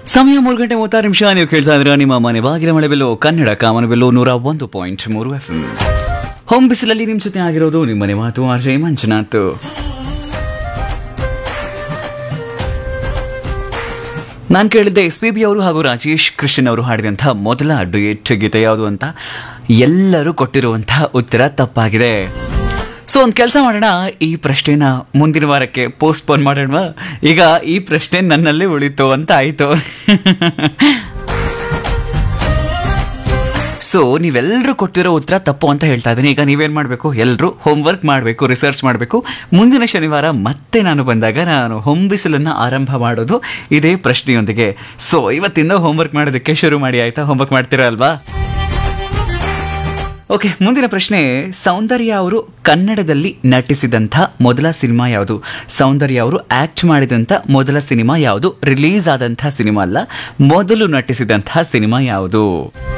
ಸಮಯ 3:36 ನೀವು ಕೇಳ್ತಾ ಇದ್ರ ನಿಮ್ಮ ಮನೆ ಬಾಗಿಲ ಮಳೆಬೆಲ್ಲು ಕನ್ನಡ ಕಾಮನಬೆಲ್ಲು 101.3 FM. ಹೋಮ್ ಬಿಸಿಲಲ್ಲಿ ನಿಮ್ಮ ಜೊತೆ ಆಗಿರೋದು ನಿಮ್ಮನೆ ಮಾತು ಆರ್ಜೆ ಮಂಜುನಾಥ್. ನಾನು ಕೇಳಿದ್ದೆ SPB ಅವರು ಹಾಗೂ ರಾಜೇಶ್ ಕೃಷ್ಣನ್ ಅವರು ಹಾಡಿದಂತಹ ಮೊದಲ ಡುಯೆಟ್ ಗೀತೆ ಯಾವುದು ಅಂತ. ಎಲ್ಲರೂ ಕೊಟ್ಟಿರುವಂತಹ ಉತ್ತರ ತಪ್ಪಾಗಿದೆ. ಸೊ ಒಂದು ಕೆಲಸ ಮಾಡೋಣ, ಈ ಪ್ರಶ್ನೆನ ಮುಂದಿನ ವಾರಕ್ಕೆ ಪೋಸ್ಟ್ಪೋನ್ ಮಾಡೋಣ. ಈಗ ಈ ಪ್ರಶ್ನೆ ನನ್ನಲ್ಲಿ ಉಳಿತು ಅಂತ ಆಯಿತು. ಸೊ ನೀವೆಲ್ಲರೂ ಕೊಟ್ಟಿರೋ ಉತ್ತರ ತಪ್ಪು ಅಂತ ಹೇಳ್ತಾ ಇದ್ದೀನಿ. ಈಗ ನೀವೇನು ಮಾಡಬೇಕು, ಎಲ್ಲರೂ ಹೋಮ್ವರ್ಕ್ ಮಾಡಬೇಕು, ರಿಸರ್ಚ್ ಮಾಡಬೇಕು. ಮುಂದಿನ ಶನಿವಾರ ಮತ್ತೆ ನಾನು ಬಂದಾಗ ನಾನು ಹೊಂಬಿಸಲನ್ನು ಆರಂಭ ಮಾಡೋದು ಇದೇ ಪ್ರಶ್ನೆಯೊಂದಿಗೆ. ಸೊ ಇವತ್ತಿಂದ ಹೋಮ್ವರ್ಕ್ ಮಾಡೋದಕ್ಕೆ ಶುರು ಮಾಡಿ, ಆಯಿತಾ? ಹೋಮ್ವರ್ಕ್ ಮಾಡ್ತೀರಾ ಅಲ್ವಾ? ಓಕೆ, ಮುಂದಿನ ಪ್ರಶ್ನೆ. ಸೌಂದರ್ಯ ಅವರು ಕನ್ನಡದಲ್ಲಿ ನಟಿಸಿದಂಥ ಮೊದಲ ಸಿನಿಮಾ ಯಾವುದು? ಸೌಂದರ್ಯ ಅವರು ಆಕ್ಟ್ ಮಾಡಿದಂಥ ಮೊದಲ ಸಿನಿಮಾ ಯಾವುದು? ರಿಲೀಸ್ ಆದಂಥ ಸಿನಿಮಾ ಅಲ್ಲ, ಮೊದಲು ನಟಿಸಿದಂಥ ಸಿನಿಮಾ ಯಾವುದು?